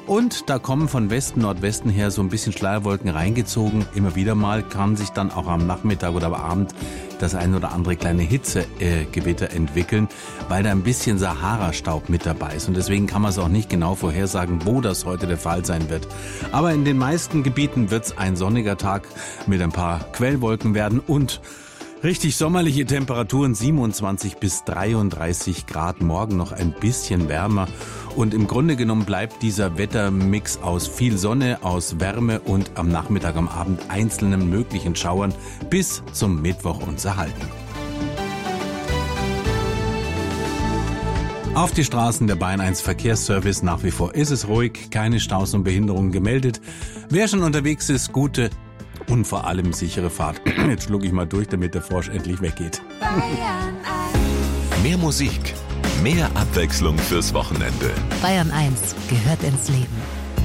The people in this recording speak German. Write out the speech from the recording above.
Und da kommen von Westen, Nordwesten her so ein bisschen Schleierwolken reingezogen. Immer wieder mal kann sich dann auch am Nachmittag oder am Abend das ein oder andere kleine Hitzegewitter entwickeln, weil da ein bisschen Sahara-Staub mit dabei ist. Und deswegen kann man es auch nicht genau vorhersagen, wo das heute der Fall sein wird. Aber in den meisten Gebieten wird es ein sonniger Tag mit ein paar Quellwolken werden und richtig sommerliche Temperaturen, 27 bis 33 Grad, morgen noch ein bisschen wärmer. Und im Grunde genommen bleibt dieser Wettermix aus viel Sonne, aus Wärme und am Nachmittag, am Abend einzelnen möglichen Schauern bis zum Mittwoch uns erhalten. Auf die Straßen der Bayern 1 Verkehrsservice, nach wie vor ist es ruhig, keine Staus und Behinderungen gemeldet. Wer schon unterwegs ist, gute und vor allem sichere Fahrt. Jetzt schlucke ich mal durch, damit der Frosch endlich weggeht. Mehr Musik, mehr Abwechslung fürs Wochenende. Bayern 1 gehört ins Leben.